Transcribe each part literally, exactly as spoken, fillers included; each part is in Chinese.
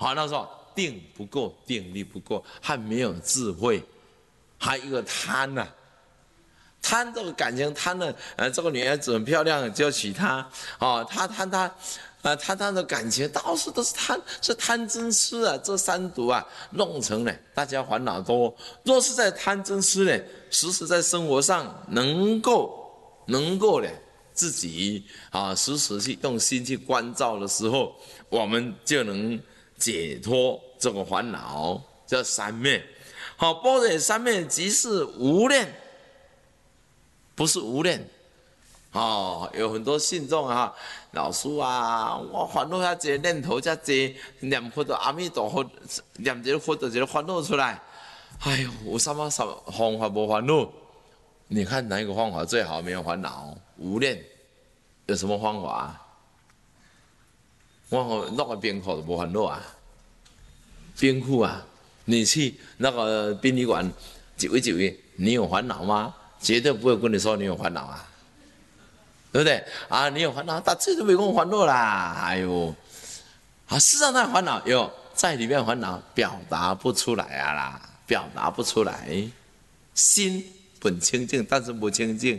好，那时候定不够，定力不够，还没有智慧，还有一个贪呐、啊。贪这个感情，贪了，呃，这个女孩子很漂亮，就要娶她，哦，他贪他，呃，贪他的感情，到处都是贪，是贪嗔痴啊，这三毒啊，弄成了大家烦恼多。若是在贪嗔痴呢，时时在生活上能够能够呢，自己啊，时时去用心去关照的时候，我们就能解脱这个烦恼，叫三昧。好，般若三昧即是无念。不是无念，哦，有很多信众啊，老师啊，我烦恼遐济念头遮济，念佛的阿弥陀佛，念一个佛就一个烦恼出来。哎呦，有什么什么方法无烦恼？你看哪一个方法最好没有烦恼？无念，有什么方法啊？我那个边口都无烦恼啊，边库啊，你去那个殡仪馆几位几位，你有烦恼吗？绝对不会跟你说你有烦恼啊，对不对啊？你有烦恼，他这都没跟我烦恼啦。哎呦，啊，事实上他有烦恼，有在里面烦恼表达不出来啊啦，表达不出来。心本清净，但是不清净。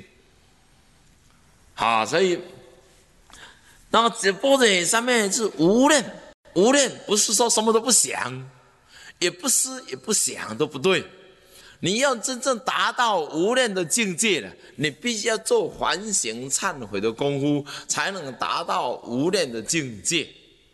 好，所以那么这般若三昧是无念，无念不是说什么都不想，也不思也不想都不对。你要真正达到无念的境界了，你必须要做反省忏悔的功夫，才能达到无念的境界。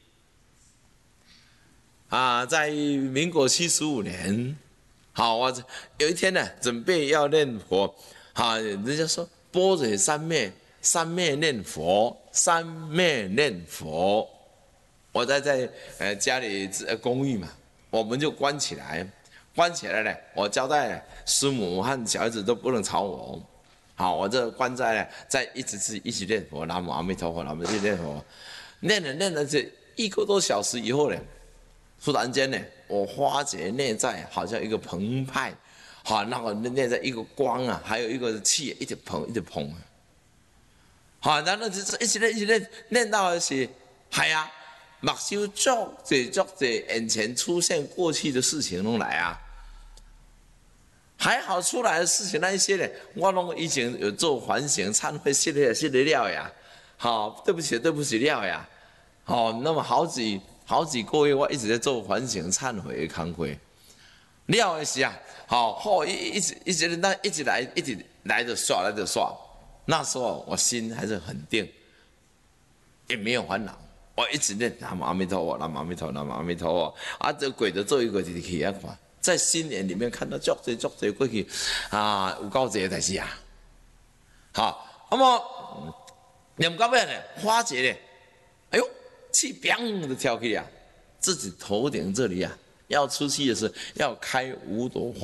啊，在民国七十五年，好，我有一天呢，准备要念佛，啊，人家说般若三昧，三昧念佛，三昧念佛。我在在呃家里公寓嘛，我们就关起来。关起来了，我交代师母和小孩子都不能吵我。好，我这关在了，在一直是一起念佛，南无阿弥陀佛，南无去念佛，念了念了这一个多小时以后呢，突然间呢，我发觉内在好像一个澎湃，好，那个内在一个光啊，还有一个气一直膨一直膨。好，然后就是一直念一直念，念到是系啊。目睭足济足济，眼前出现过去的事情拢来啊！还好出来的事情那一些呢，我拢以前有做反省、忏悔、信的信的了呀。好，对不起，对不起了呀。好，那么好几好几个月，我一直在做反省、忏悔的工作。了的是啊，好，好一一直一直那一直来，一直来着刷来着刷。那时候我心还是很定，也没有烦恼。我一直念南无阿弥陀佛，南无阿弥陀佛，南无阿弥陀佛。啊，这鬼的做一个就是去啊看，在心眼里面看到足多足多过去啊，有够多的代志啊。好，那么念到尾呢，发觉呢，哎呦，气砰的跳起啊，自己头顶这里啊，要出去的时候要开五朵花。